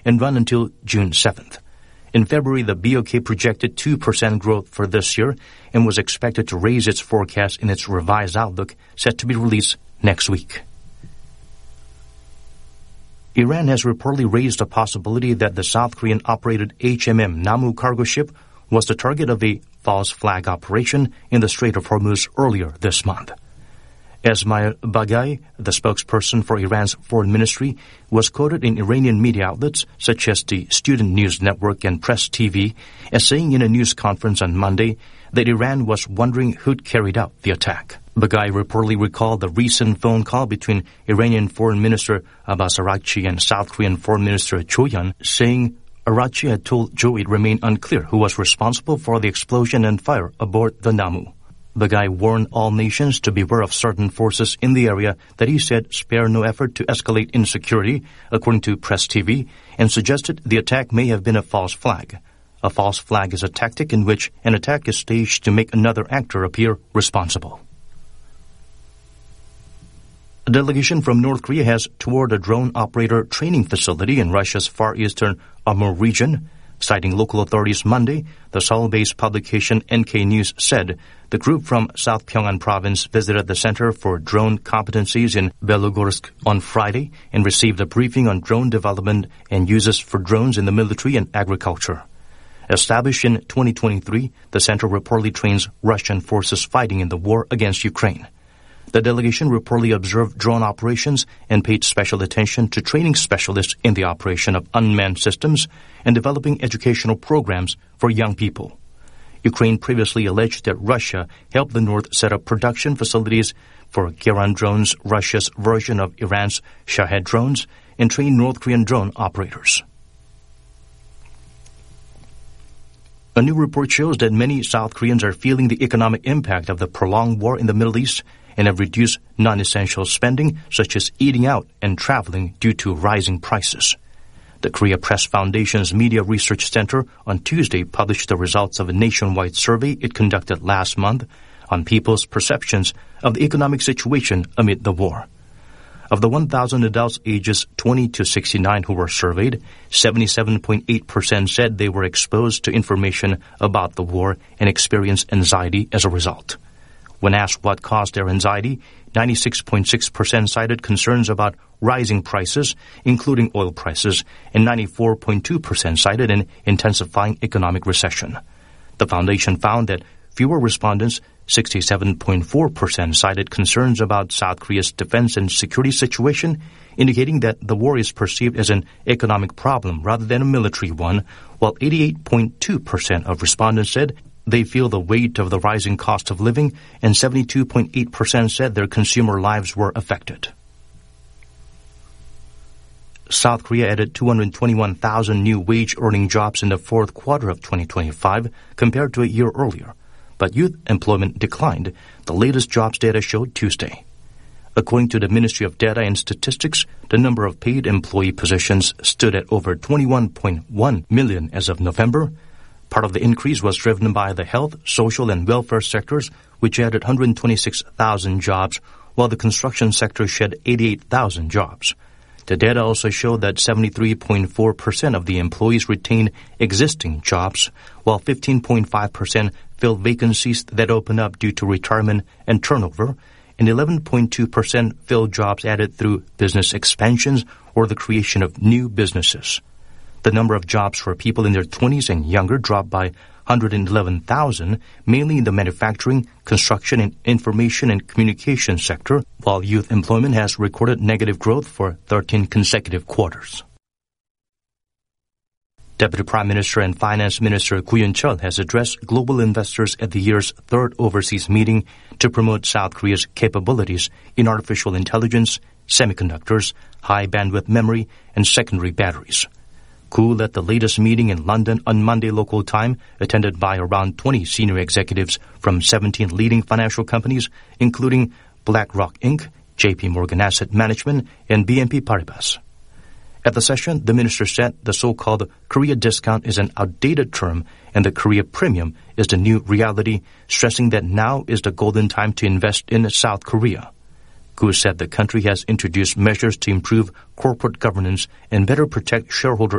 and run until June 7th. In February, the BOK projected 2% growth for this year and was expected to raise its forecast in its revised outlook set to be released next week. Iran has reportedly raised the possibility that the South Korean-operated HMM Namu cargo ship was the target of a false flag operation in the Strait of Hormuz earlier this month. Esmail Baghai, the spokesperson for Iran's foreign ministry, was quoted in Iranian media outlets such as the Student News Network and Press TV as saying in a news conference on Monday that Iran was wondering who'd carried out the attack. Baghai reportedly recalled the recent phone call between Iranian Foreign Minister Abbas Araghchi and South Korean Foreign Minister Cho Hyun, saying Araghchi had told Cho it remained unclear who was responsible for the explosion and fire aboard the Namu. Baghai warned all nations to beware of certain forces in the area that he said spare no effort to escalate insecurity, according to Press TV, and suggested the attack may have been a false flag. A false flag is a tactic in which an attack is staged to make another actor appear responsible. A delegation from North Korea has toured a drone operator training facility in Russia's far eastern Amur region. Citing local authorities Monday, the Seoul-based publication NK News said the group from South Pyongan province visited the Center for Drone Competencies in Belogorsk on Friday and received a briefing on drone development and uses for drones in the military and agriculture. Established in 2023, the center reportedly trains Russian forces fighting in the war against Ukraine. The delegation reportedly observed drone operations and paid special attention to training specialists in the operation of unmanned systems and developing educational programs for young people. Ukraine previously alleged that Russia helped the North set up production facilities for Geran drones, Russia's version of Iran's Shahed drones, and train North Korean drone operators. A new report shows that many South Koreans are feeling the economic impact of the prolonged war in the Middle East and have reduced non-essential spending such as eating out and traveling due to rising prices. The Korea Press Foundation's Media Research Center on Tuesday published the results of a nationwide survey it conducted last month on people's perceptions of the economic situation amid the war. Of the 1,000 adults ages 20 to 69 who were surveyed, 77.8% said they were exposed to information about the war and experienced anxiety as a result. When asked what caused their anxiety, 96.6% cited concerns about rising prices, including oil prices, and 94.2% cited an intensifying economic recession. The foundation found that fewer respondents, 67.4%, cited concerns about South Korea's defense and security situation, indicating that the war is perceived as an economic problem rather than a military one, while 88.2% of respondents said they feel the weight of the rising cost of living, and 72.8% said their consumer lives were affected. South Korea added 221,000 new wage-earning jobs in the fourth quarter of 2025 compared to a year earlier, but youth employment declined, the latest jobs data showed Tuesday. According to the Ministry of Data and Statistics, the number of paid employee positions stood at over 21.1 million as of November. Part of the increase was driven by the health, social, and welfare sectors, which added 126,000 jobs, while the construction sector shed 88,000 jobs. The data also showed that 73.4% of the employees retained existing jobs, while 15.5% filled vacancies that opened up due to retirement and turnover, and 11.2% filled jobs added through business expansions or the creation of new businesses. The number of jobs for people in their 20s and younger dropped by 111,000, mainly in the manufacturing, construction, and information and communication sector, while youth employment has recorded negative growth for 13 consecutive quarters. Deputy Prime Minister and Finance Minister Koo Yoon-chul has addressed global investors at the year's third overseas meeting to promote South Korea's capabilities in artificial intelligence, semiconductors, high-bandwidth memory, and secondary batteries. Koo led the latest meeting in London on Monday local time, attended by around 20 senior executives from 17 leading financial companies, including BlackRock Inc., JP Morgan Asset Management, and BNP Paribas. At the session, the minister said the so-called Korea discount is an outdated term and the Korea premium is the new reality, stressing that now is the golden time to invest in South Korea. Koo said the country has introduced measures to improve corporate governance and better protect shareholder